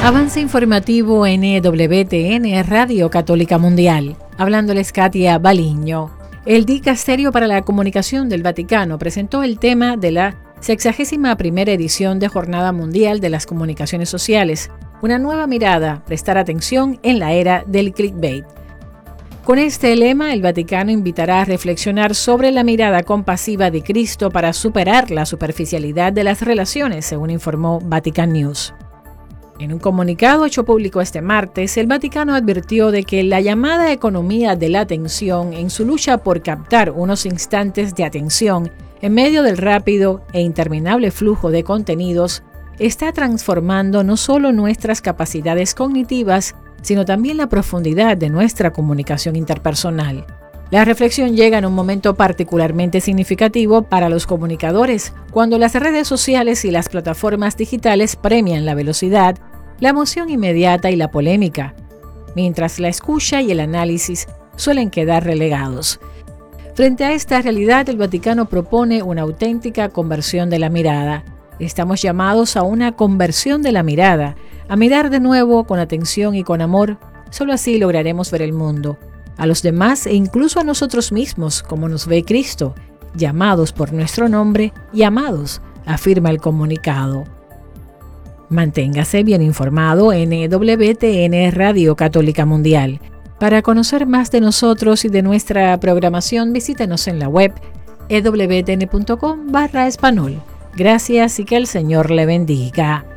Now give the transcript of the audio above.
Avance informativo en EWTN Radio Católica Mundial. Hablándoles Katia Baliño. El Dicasterio para la Comunicación del Vaticano presentó el tema de la 61ª edición de Jornada Mundial de las Comunicaciones Sociales. Una nueva mirada, prestar atención en la era del clickbait. Con este lema, el Vaticano invitará a reflexionar sobre la mirada compasiva de Cristo para superar la superficialidad de las relaciones, según informó Vatican News. En un comunicado hecho público este martes, el Vaticano advirtió de que la llamada economía de la atención, en su lucha por captar unos instantes de atención en medio del rápido e interminable flujo de contenidos, está transformando no solo nuestras capacidades cognitivas, sino también la profundidad de nuestra comunicación interpersonal. La reflexión llega en un momento particularmente significativo para los comunicadores, cuando las redes sociales y las plataformas digitales premian la velocidad, la emoción inmediata y la polémica, mientras la escucha y el análisis suelen quedar relegados. Frente a esta realidad, el Vaticano propone una auténtica conversión de la mirada. Estamos llamados a una conversión de la mirada, a mirar de nuevo con atención y con amor. Solo así lograremos ver el mundo, a los demás e incluso a nosotros mismos como nos ve Cristo, llamados por nuestro nombre y amados, afirma el comunicado. Manténgase bien informado en EWTN Radio Católica Mundial. Para conocer más de nosotros y de nuestra programación, visítenos en la web ewtn.com/español. Gracias y que el Señor le bendiga.